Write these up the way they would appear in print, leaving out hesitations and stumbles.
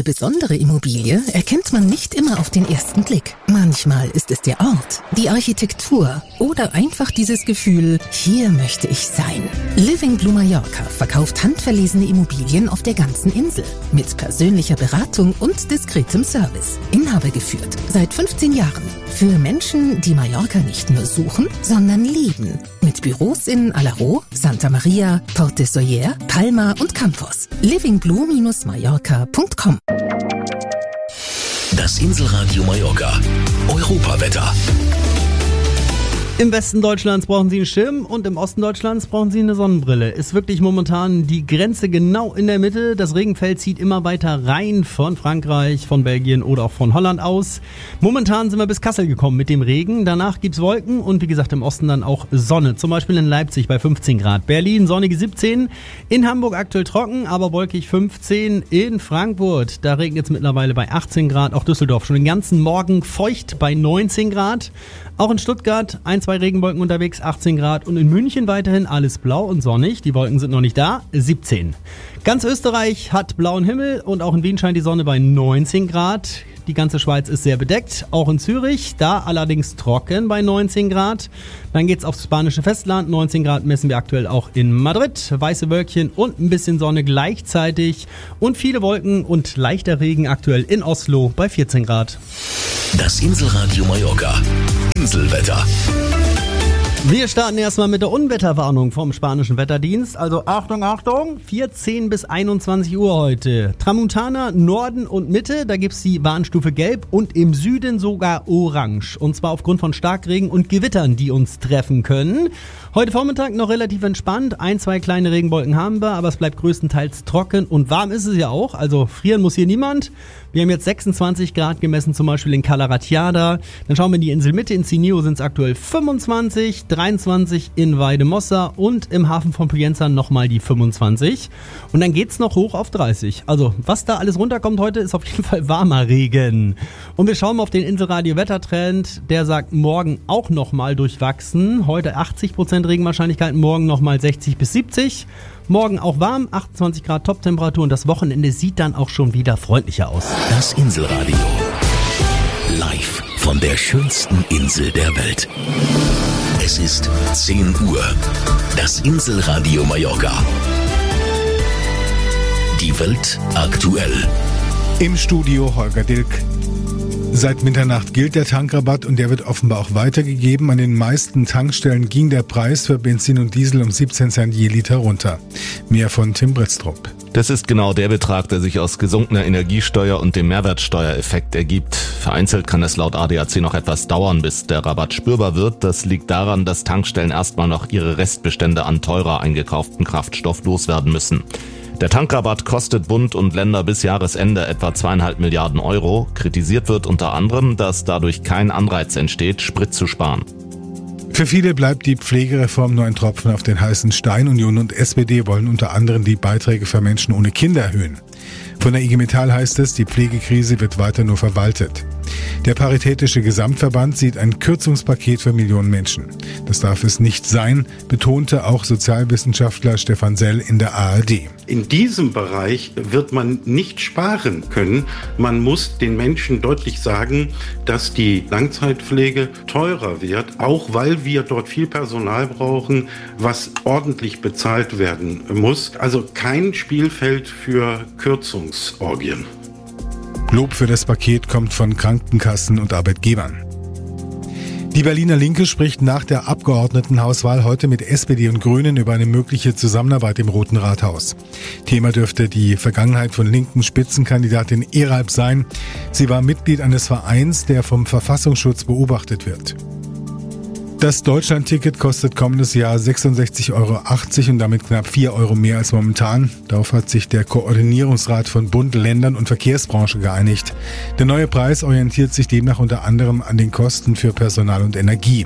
Eine besondere Immobilie erkennt man nicht immer auf den ersten Blick. Manchmal ist es der Ort, die Architektur oder einfach dieses Gefühl, hier möchte ich sein. Living Blue Mallorca verkauft handverlesene Immobilien auf der ganzen Insel. Mit persönlicher Beratung und diskretem Service. Inhaber geführt, seit 15 Jahren. Für Menschen, die Mallorca nicht nur suchen, sondern lieben. Mit Büros in Alaró, Santa Maria, Port de Sóller, Palma und Campos. livingblue-mallorca.com. Das Inselradio Mallorca. Europawetter. Im Westen Deutschlands brauchen Sie einen Schirm und im Osten Deutschlands brauchen Sie eine Sonnenbrille. Ist wirklich momentan die Grenze genau in der Mitte. Das Regenfeld zieht immer weiter rein von Frankreich, von Belgien oder auch von Holland aus. Momentan sind wir bis Kassel gekommen mit dem Regen. Danach gibt's Wolken und wie gesagt im Osten dann auch Sonne. Zum Beispiel in Leipzig bei 15 Grad. Berlin sonnige 17. In Hamburg aktuell trocken, aber wolkig 15. In Frankfurt, da regnet es mittlerweile bei 18 Grad. Auch Düsseldorf schon den ganzen Morgen feucht bei 19 Grad. Auch in Stuttgart 1-2 Regenwolken unterwegs, 18 Grad. Und in München weiterhin alles blau und sonnig. Die Wolken sind noch nicht da, 17. Ganz Österreich hat blauen Himmel und auch in Wien scheint die Sonne bei 19 Grad. Die ganze Schweiz ist sehr bedeckt, auch in Zürich, da allerdings trocken bei 19 Grad. Dann geht's aufs spanische Festland, 19 Grad messen wir aktuell auch in Madrid. Weiße Wölkchen und ein bisschen Sonne gleichzeitig und viele Wolken und leichter Regen aktuell in Oslo bei 14 Grad. Das Inselradio Mallorca. Inselwetter. Wir starten erstmal mit der Unwetterwarnung vom spanischen Wetterdienst. Also Achtung, Achtung, 14 bis 21 Uhr heute. Tramontana, Norden und Mitte, da gibt's die Warnstufe Gelb und im Süden sogar Orange. Und zwar aufgrund von Starkregen und Gewittern, die uns treffen können. Heute Vormittag noch relativ entspannt. 1-2 kleine Regenwolken haben wir, aber es bleibt größtenteils trocken und warm ist es ja auch. Also frieren muss hier niemand. Wir haben jetzt 26 Grad gemessen, zum Beispiel in Cala Ratjada. Dann schauen wir in die Inselmitte. In Cineo sind es aktuell 25, 23 in Valldemossa und im Hafen von Pollença nochmal die 25. Und dann geht's noch hoch auf 30. Also was da alles runterkommt heute, ist auf jeden Fall warmer Regen. Und wir schauen mal auf den Inselradio-Wettertrend. Der sagt morgen auch nochmal durchwachsen. Heute 80% Regenwahrscheinlichkeit, morgen nochmal 60 bis 70. Morgen auch warm, 28 Grad Toptemperatur und das Wochenende sieht dann auch schon wieder freundlicher aus. Das Inselradio. Live von der schönsten Insel der Welt. Es ist 10 Uhr. Das Inselradio Mallorca. Die Welt aktuell. Im Studio Holger Dilk. Seit Mitternacht gilt der Tankrabatt und der wird offenbar auch weitergegeben. An den meisten Tankstellen ging der Preis für Benzin und Diesel um 17 Cent je Liter runter. Mehr von Tim Bretztrup. Das ist genau der Betrag, der sich aus gesunkener Energiesteuer und dem Mehrwertsteuereffekt ergibt. Vereinzelt kann es laut ADAC noch etwas dauern, bis der Rabatt spürbar wird. Das liegt daran, dass Tankstellen erstmal noch ihre Restbestände an teurer eingekauften Kraftstoff loswerden müssen. Der Tankrabatt kostet Bund und Länder bis Jahresende etwa 2,5 Milliarden Euro. Kritisiert wird unter anderem, dass dadurch kein Anreiz entsteht, Sprit zu sparen. Für viele bleibt die Pflegereform nur ein Tropfen auf den heißen Stein. Union und SPD wollen unter anderem die Beiträge für Menschen ohne Kinder erhöhen. Von der IG Metall heißt es, die Pflegekrise wird weiter nur verwaltet. Der Paritätische Gesamtverband sieht ein Kürzungspaket für Millionen Menschen. Das darf es nicht sein, betonte auch Sozialwissenschaftler Stefan Sell in der ARD. In diesem Bereich wird man nicht sparen können. Man muss den Menschen deutlich sagen, dass die Langzeitpflege teurer wird, auch weil wir dort viel Personal brauchen, was ordentlich bezahlt werden muss. Also kein Spielfeld für Kürzungsorgien. Lob für das Paket kommt von Krankenkassen und Arbeitgebern. Die Berliner Linke spricht nach der Abgeordnetenhauswahl heute mit SPD und Grünen über eine mögliche Zusammenarbeit im Roten Rathaus. Thema dürfte die Vergangenheit von linken Spitzenkandidatin Eralp sein. Sie war Mitglied eines Vereins, der vom Verfassungsschutz beobachtet wird. Das Deutschland-Ticket kostet kommendes Jahr 66,80 € und damit knapp 4 € mehr als momentan. Darauf hat sich der Koordinierungsrat von Bund, Ländern und Verkehrsbranche geeinigt. Der neue Preis orientiert sich demnach unter anderem an den Kosten für Personal und Energie.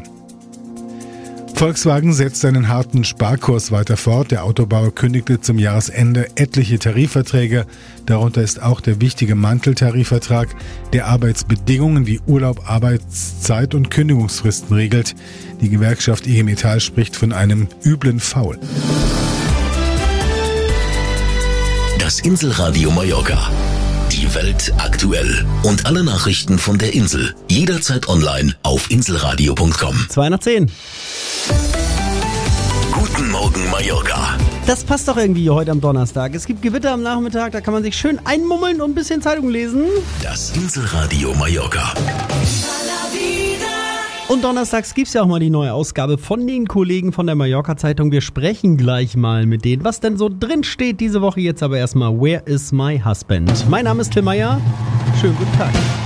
Volkswagen setzt seinen harten Sparkurs weiter fort. Der Autobauer kündigte zum Jahresende etliche Tarifverträge. Darunter ist auch der wichtige Manteltarifvertrag, der Arbeitsbedingungen wie Urlaub, Arbeitszeit und Kündigungsfristen regelt. Die Gewerkschaft IG Metall spricht von einem üblen Faul. Das Inselradio Mallorca. Die Welt aktuell. Und alle Nachrichten von der Insel. Jederzeit online auf inselradio.com. 2 nach 10. Guten Morgen, Mallorca. Das passt doch irgendwie heute am Donnerstag. Es gibt Gewitter am Nachmittag, da kann man sich schön einmummeln und ein bisschen Zeitung lesen. Das Inselradio Mallorca. Und donnerstags gibt es ja auch mal die neue Ausgabe von den Kollegen von der Mallorca-Zeitung. Wir sprechen gleich mal mit denen, was denn so drin steht diese Woche. Jetzt aber erstmal, Where is my husband? Mein Name ist Tim Meyer. Schönen guten Tag.